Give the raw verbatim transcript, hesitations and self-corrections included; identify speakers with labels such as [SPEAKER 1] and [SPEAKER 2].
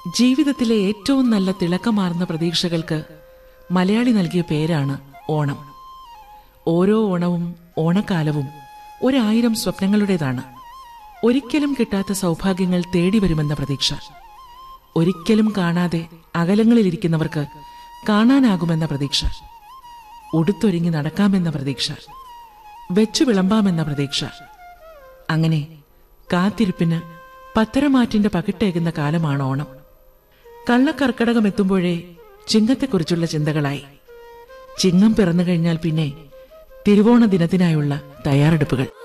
[SPEAKER 1] ജീവിതത്തിലെ ഏറ്റവും നല്ല തിളക്കമാർന്ന പ്രതീക്ഷകൾക്ക് മലയാളി നൽകിയ പേരാണ് ഓണം. ഓരോ ഓണവും ഓണക്കാലവും ഒരായിരം സ്വപ്നങ്ങളുടേതാണ്. ഒരിക്കലും കിട്ടാത്ത സൗഭാഗ്യങ്ങൾ തേടിവരുമെന്ന പ്രതീക്ഷ, ഒരിക്കലും കാണാതെ അകലങ്ങളിലിരിക്കുന്നവർക്ക് കാണാനാകുമെന്ന പ്രതീക്ഷ, ഉടുത്തൊരുങ്ങി നടക്കാമെന്ന പ്രതീക്ഷ, വെച്ചു വിളമ്പാമെന്ന പ്രതീക്ഷ. അങ്ങനെ കാത്തിരിപ്പിന് പത്തരമാറ്റിന്റെ പകിട്ടേകുന്ന കാലമാണ് ഓണം. കള്ളക്കർക്കടകം എത്തുമ്പോഴേ ചിങ്ങത്തെക്കുറിച്ചുള്ള ചിന്തകളായി. ചിങ്ങം പിറന്നു കഴിഞ്ഞാൽ പിന്നെ തിരുവോണ ദിനത്തിനായുള്ള തയ്യാറെടുപ്പുകൾ.